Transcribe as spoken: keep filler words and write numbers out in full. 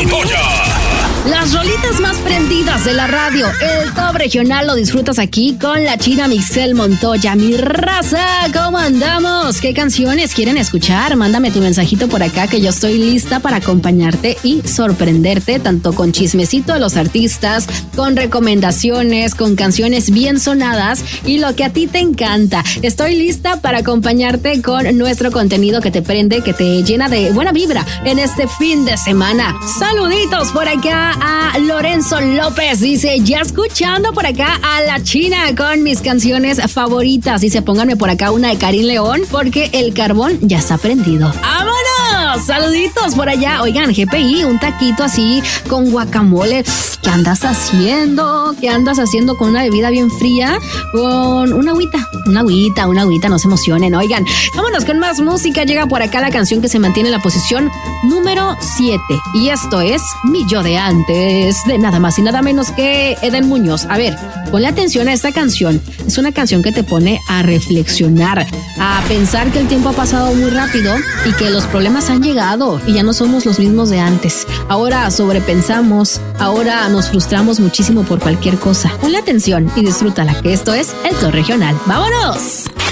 Montoya. Las rolitas más prendidas de la radio, el top regional lo disfrutas aquí con la China Mixel Montoya. Mi raza, ¿cómo andamos? ¿Qué canciones quieren escuchar? Mándame tu mensajito por acá que yo estoy lista para acompañarte y sorprenderte tanto con chismecito de los artistas, con recomendaciones, con canciones bien sonadas y lo que a ti te encanta. Estoy lista para acompañarte con nuestro contenido que te prende, que te llena de buena vibra en este fin de semana. Saluditos por acá a Lorenzo López, dice, ya escuchando por acá a la China con mis canciones favoritas. Dice, pónganme por acá una de Karim León porque el carbón ya está prendido. ¡Vámonos! Saluditos por allá. Oigan, G P I, un taquito así con guacamole. ¿Qué andas haciendo? ¿Qué andas haciendo con una bebida bien fría? Con una agüita, una agüita, una agüita, no se emocionen. Oigan, vámonos con más música. Llega por acá la canción que se mantiene en la posición número siete. Y esto es Mi Yo de Antes, de nada más y nada menos que Eden Muñoz. A ver, ponle atención a esta canción. Es una canción que te pone a reflexionar, a pensar que el tiempo ha pasado muy rápido y que los problemas han llegado y ya no somos los mismos de antes. Ahora sobrepensamos, ahora nos frustramos muchísimo por cualquier cosa. Ponle atención y disfrútala, que esto es el Top Regional. ¡Vámonos!